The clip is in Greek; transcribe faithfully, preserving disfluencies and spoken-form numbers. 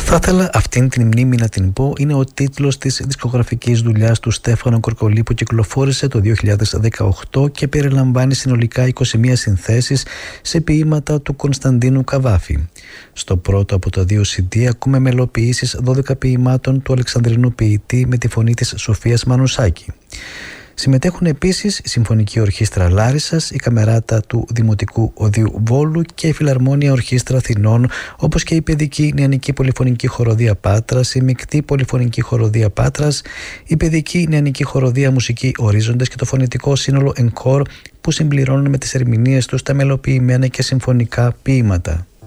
Θα ήθελα αυτήν την μνήμη να την πω, είναι ο τίτλος της δισκογραφικής δουλειάς του Στέφανο Κορκολί που κυκλοφόρησε το δύο χιλιάδες δεκαοκτώ και περιλαμβάνει συνολικά είκοσι μία συνθέσεις σε ποίηματα του Κωνσταντίνου Καβάφη. Στο πρώτο από τα δύο σι ντι ακούμε μελοποιήσεις δώδεκα ποίημάτων του Αλεξανδρινού ποιητή με τη φωνή της Σοφίας Μανουσάκη. Συμμετέχουν επίσης η Συμφωνική Ορχήστρα Λάρισσας, η Καμεράτα του Δημοτικού Οδείου Βόλου και η Φιλαρμόνια Ορχήστρα Αθηνών, όπως και η Παιδική Νεανική Πολυφωνική Χοροδία Πάτρας, η Μεικτή Πολυφωνική Χοροδία Πάτρας, η Παιδική Νεανική Χοροδία Μουσική Ορίζοντες και το Φωνητικό Σύνολο Encore, που συμπληρώνουν με τις ερμηνείες τους τα μελοποιημένα και συμφωνικά ποίηματα.